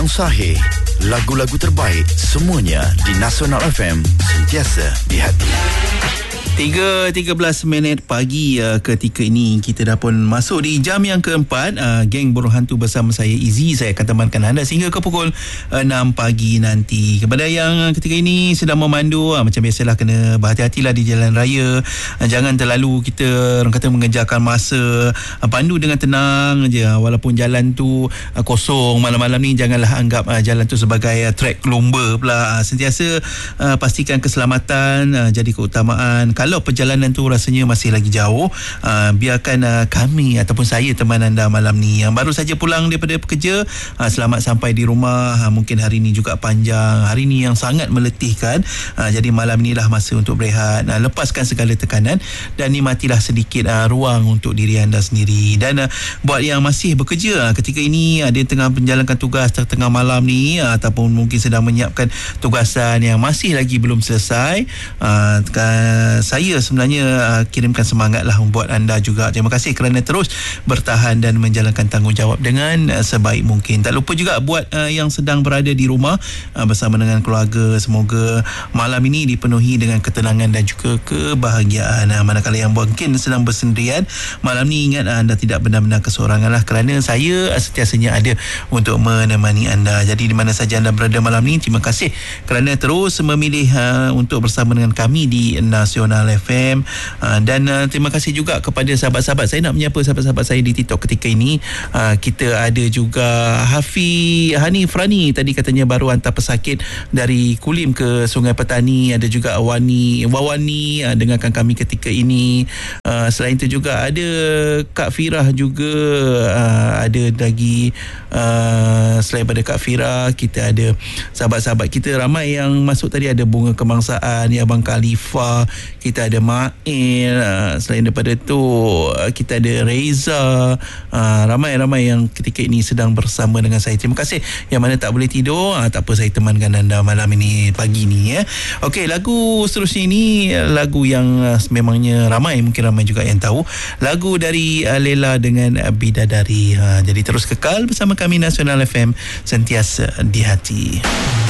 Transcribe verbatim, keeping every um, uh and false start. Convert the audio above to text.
Sahih, lagu-lagu terbaik semuanya di Nasional F M, sentiasa di hati. tiga tiga belas minit pagi uh, ketika ini kita dah pun masuk di jam yang keempat. uh, Geng Burung Hantu bersama saya Izzy. Saya akan temankan anda sehingga ke pukul enam pagi nanti. Kepada yang ketika ini sedang memandu, uh, macam biasalah kena berhati-hatilah di jalan raya. uh, Jangan terlalu kita orang kata mengejarkan masa. uh, Pandu dengan tenang je, uh, walaupun jalan tu uh, kosong malam-malam ni. Janganlah anggap uh, jalan tu sebagai uh, trek lomba pula. uh, Sentiasa uh, pastikan keselamatan uh, jadi keutamaan. Kalau perjalanan tu rasanya masih lagi jauh, uh, biarkan uh, kami ataupun saya teman anda malam ni yang baru saja pulang daripada pekerja, uh, selamat sampai di rumah. uh, Mungkin hari ni juga panjang, hari ni yang sangat meletihkan. uh, Jadi malam inilah masa untuk berehat, uh, lepaskan segala tekanan dan nikmatilah sedikit uh, ruang untuk diri anda sendiri. Dan uh, buat yang masih bekerja uh, ketika ini, ada yang tengah menjalankan tugas tengah malam ni, uh, ataupun mungkin sedang menyiapkan tugasan yang masih lagi belum selesai, uh, saya sebenarnya uh, kirimkan semangat lah buat anda juga. Terima kasih kerana terus bertahan dan menjalankan tanggungjawab dengan uh, sebaik mungkin. Tak lupa juga buat uh, yang sedang berada di rumah uh, bersama dengan keluarga, semoga malam ini dipenuhi dengan ketenangan dan juga kebahagiaan. uh, Manakala yang mungkin sedang bersendirian malam ni, ingat uh, anda tidak benar-benar kesorangan lah, kerana saya uh, sentiasanya ada untuk menemani anda. Jadi di mana saja anda berada malam ni, terima kasih kerana terus memilih uh, untuk bersama dengan kami di Nasional F M. uh, dan uh, terima kasih juga kepada sahabat-sahabat saya. Nak menyapa sahabat-sahabat saya di TikTok ketika ini. uh, kita ada juga Hafi Hanif Rani, tadi katanya baru hantar pesakit dari Kulim ke Sungai Petani. Ada juga Wani Wawani uh, dengarkan kami ketika ini. uh, selain itu juga ada Kak Firah juga. uh, ada lagi uh, selain pada Kak Firah, kita ada sahabat-sahabat kita ramai yang masuk tadi. Ada Bunga Kebangsaan, ya, Abang Khalifah, kita ada Mail, uh, selain daripada tu uh, kita ada Reza, uh, ramai-ramai yang ketika ini sedang bersama dengan saya. Terima kasih. Yang mana tak boleh tidur, uh, tak apa, saya temankan anda malam ini, pagi ni, ya. Okey, lagu seterusnya ini lagu yang uh, memangnya ramai, mungkin ramai juga yang tahu. Lagu dari uh, Lela dengan uh, Bidadari. uh, Jadi terus kekal bersama kami Nasional F M, sentiasa di hati.